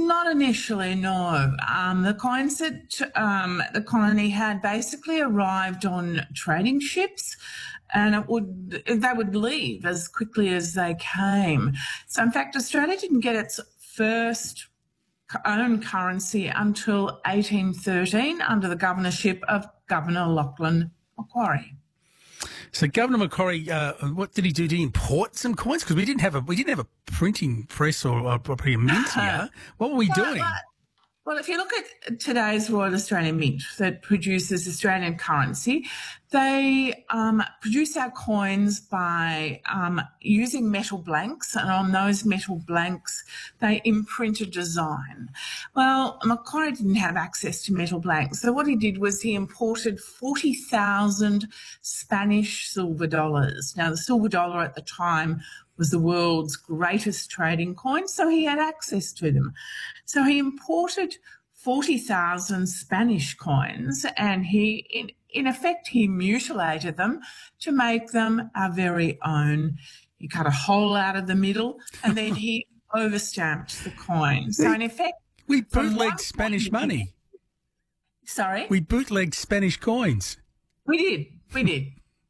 Not initially, no. The coins that the colony had basically arrived on trading ships, and they would leave as quickly as they came. So, in fact, Australia didn't get its first own currency until 1813 under the governorship of Governor Lachlan Macquarie. So Governor Macquarie, what did he do? Did he import some coins? Because we didn't have a printing press or probably a mint here. What were we doing? Well, if you look at today's Royal Australian Mint that produces Australian currency, they produce our coins by using metal blanks, and on those metal blanks, they imprint a design. Well, Macquarie didn't have access to metal blanks, so what he did was he imported 40,000 Spanish silver dollars. Now, the silver dollar at the time was the world's greatest trading coin, so he had access to them. So he imported 40,000 Spanish coins, and he, in effect, he mutilated them to make them our very own. He cut a hole out of the middle, and then he overstamped the coin. So in effect, we bootlegged Spanish money. Sorry? We bootlegged Spanish coins. We did.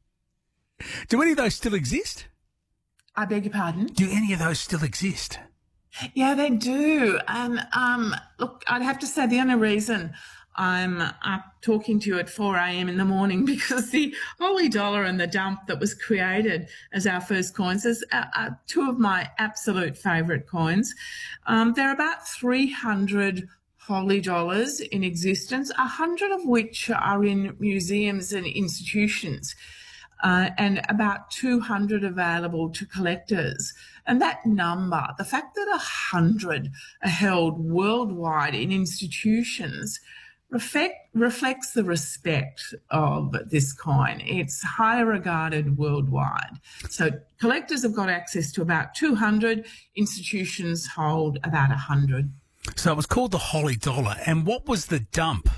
Do any of those still exist? I beg your pardon? Do any of those still exist? Yeah, they do. And look, I'd have to say the only reason I'm up talking to you at 4 a.m. in the morning because the Holy Dollar and the Dump that was created as our first coins is two of my absolute favourite coins. There are about 300 Holy Dollars in existence, 100 of which are in museums and institutions. And about 200 available to collectors. And that number, the fact that 100 are held worldwide in institutions, reflects the respect of this coin. It's highly regarded worldwide. So collectors have got access to about 200, institutions hold about 100. So it was called the Holy Dollar. And what was the Dump?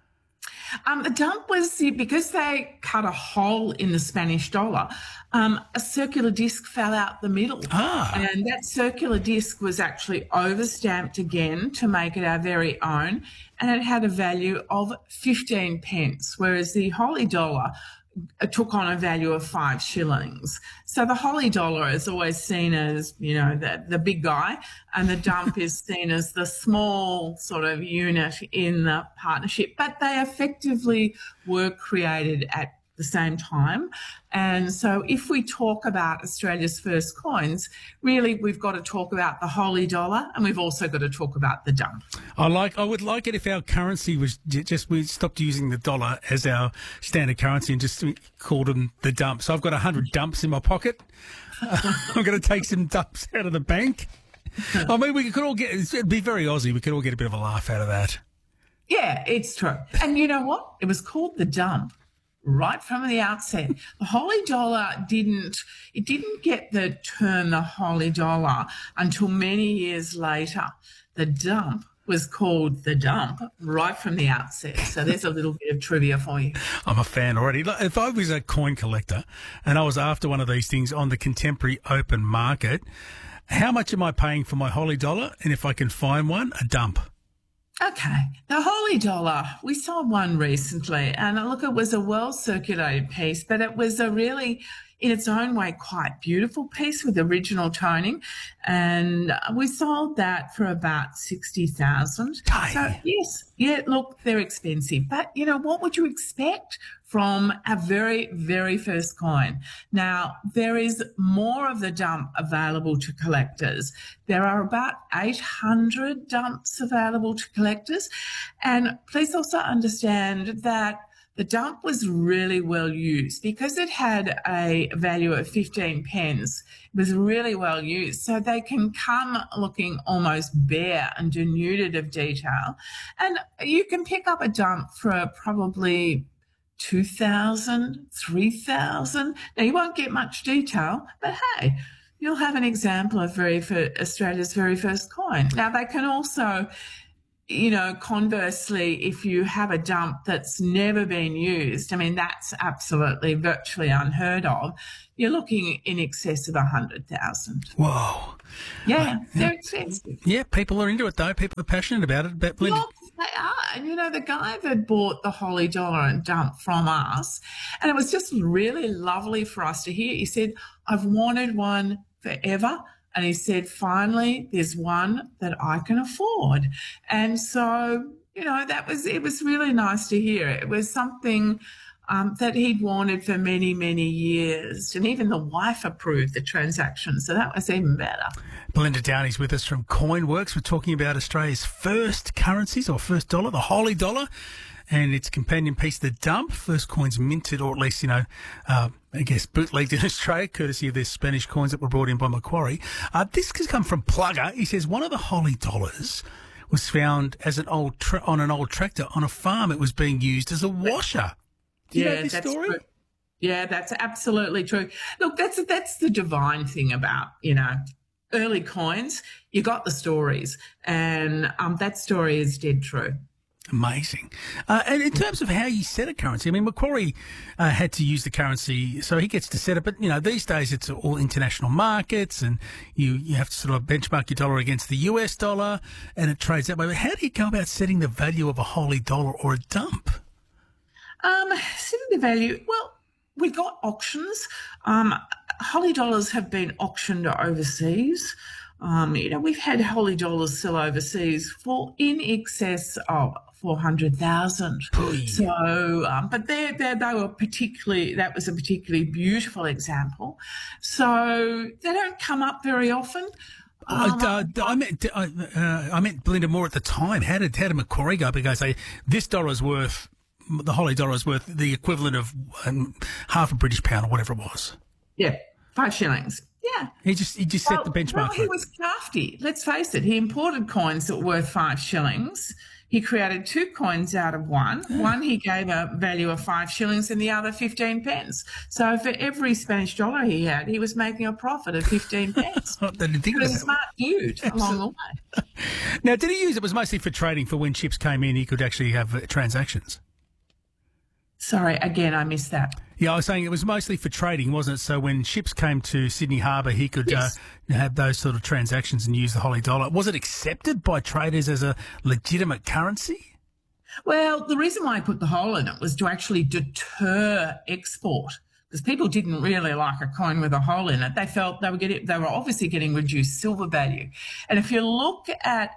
The dump was because they cut a hole in the Spanish dollar. A circular disc fell out the middle. And that circular disc was actually overstamped again to make it our very own. And it had a value of 15 pence, whereas the Holy Dollar took on a value of 5 shillings. So the Holy Dollar is always seen as, the big guy, and the Dump is seen as the small sort of unit in the partnership. But they effectively were created at the same time. And so if we talk about Australia's first coins, really we've got to talk about the Holy Dollar, and we've also got to talk about the Dump. I would like it if our currency was we stopped using the dollar as our standard currency and just called them the Dump. So I've got 100 dumps in my pocket. I'm going to take some dumps out of the bank. I mean, we could all it'd be very Aussie. We could all get a bit of a laugh out of that. Yeah, it's true. And you know what? It was called the Dump right from the outset. The Holy Dollar didn't get the term the Holy Dollar until many years later. The Dump was called the Dump right from the outset. So there's a little bit of trivia for you. I'm a fan already. If I was a coin collector and I was after one of these things on the contemporary open market, how much am I paying for my Holy Dollar? And if I can find one, a dump. Okay, the Holy Dollar, we saw one recently, and look, it was a well-circulated piece, but it was a really, in its own way, quite beautiful piece with original toning, and we sold that for about 60,000. So, yes, look, they're expensive, but, what would you expect from our very, very first coin? Now, there is more of the Dump available to collectors. There are about 800 dumps available to collectors. And please also understand that the Dump was really well used because it had a value of 15 pence. It was really well used. So they can come looking almost bare and denuded of detail. And you can pick up a Dump for probably 2,000, 3,000. Now, you won't get much detail, but hey, you'll have an example of Australia's very first coin. Now, they can also, conversely, if you have a dump that's never been used, I mean, that's absolutely virtually unheard of. You're looking in excess of 100,000. Whoa. Yeah, they're expensive. Yeah, people are into it though. People are passionate about it. But Yes, they are. And, the guy that bought the Holy Dollar and dump from us, and it was just really lovely for us to hear. He said, I've wanted one forever. And he said, finally, there's one that I can afford. And so, it was really nice to hear. It was something that he'd wanted for many, many years. And even the wife approved the transaction. So that was even better. Belinda Downey's with us from Coinworks. We're talking about Australia's first currencies or first dollar, the Holy Dollar, and its companion piece, the dump. First coins minted, or at least, I guess bootlegged in Australia, courtesy of their Spanish coins that were brought in by Macquarie. This has come from Plugger. He says one of the Holy Dollars was found as on an old tractor on a farm. It was being used as a washer. Do you know this story? True. Yeah, that's absolutely true. Look, that's the divine thing about, early coins. You got the stories, and that story is dead true. Amazing. And in terms of how you set a currency, I mean, Macquarie had to use the currency, so he gets to set it. But, these days it's all international markets, and you have to sort of benchmark your dollar against the US dollar, and it trades that way. But how do you go about setting the value of a Holy Dollar or a dump? Setting the value, well, we've got auctions. Holy Dollars have been auctioned overseas. We've had Holy Dollars sell overseas for in excess of 400,000. So, but they were that was a particularly beautiful example. So they don't come up very often. I meant Belinda more at the time. How did Macquarie go? Because the Holy Dollar is worth the equivalent of half a British pound or whatever it was. Yeah, 5 shillings. Yeah. He just set the benchmark. Well, he was crafty. Let's face it. He imported coins that were worth 5 shillings. He created 2 coins out of one. Yeah. One he gave a value of 5 shillings and the other 15 pence. So for every Spanish dollar he had, he was making a profit of 15 pence. He was a smart dude along the way. Now, did he use it was mostly for trading, for when ships came in, he could actually have transactions? Sorry, again, I missed that. Yeah, I was saying it was mostly for trading, wasn't it? So when ships came to Sydney Harbour, he could have those sort of transactions and use the Holy Dollar. Was it accepted by traders as a legitimate currency? Well, the reason why I put the hole in it was to actually deter export, because people didn't really like a coin with a hole in it. They felt they were obviously getting reduced silver value. And if you look at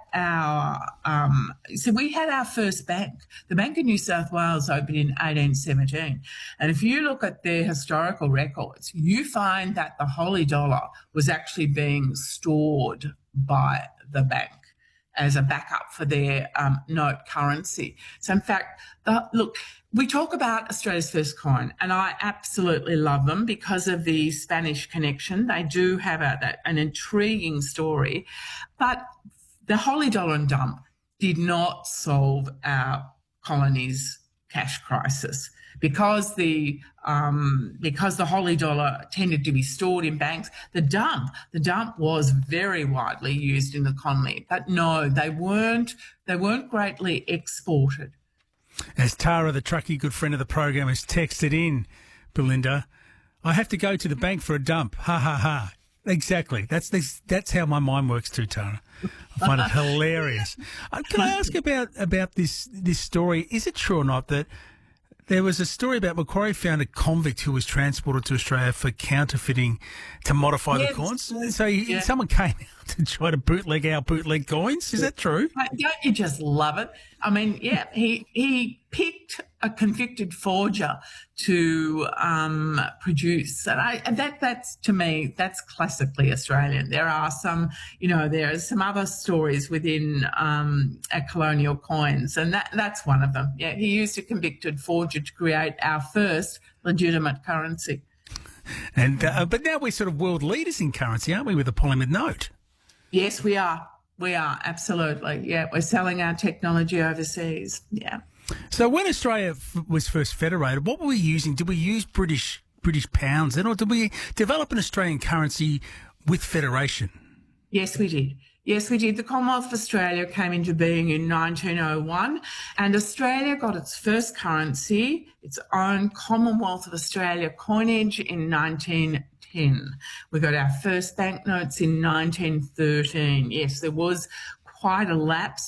so we had our first bank. The Bank of New South Wales opened in 1817. And if you look at their historical records, you find that the Holy Dollar was actually being stored by the bank as a backup for their note currency. So in fact, look, we talk about Australia's first coin, and I absolutely love them because of the Spanish connection. They do have an intriguing story, but the Holy Dollar and dump did not solve our colony's cash crisis. Because the Holy Dollar tended to be stored in banks, the dump was very widely used in the colony. But no, they weren't greatly exported. As Tara, the truckie, good friend of the program, has texted in, Belinda, I have to go to the bank for a dump. Ha ha ha. Exactly. That's how my mind works too, Tara. I find it hilarious. Can I ask about this story? Is it true or not that there was a story about Macquarie found a convict who was transported to Australia for counterfeiting to modify the coins? So someone came out to try to bootleg our bootleg coins? Is that true? Don't you just love it? I mean, yeah, he picked a convicted forger to produce. And that's to me, that's classically Australian. There are some, there are some other stories within our colonial coins, and that's one of them. Yeah, he used a convicted forger to create our first legitimate currency. And but now we're sort of world leaders in currency, aren't we, with the polymer note? Yes, we are. We are, absolutely. Yeah, we're selling our technology overseas. Yeah. So when Australia was first federated, what were we using? Did we use British pounds then, or did we develop an Australian currency with federation? Yes, we did. Yes, we did. The Commonwealth of Australia came into being in 1901, and Australia got its first currency, its own Commonwealth of Australia coinage, in 1910. We got our first banknotes in 1913. Yes, there was quite a lapse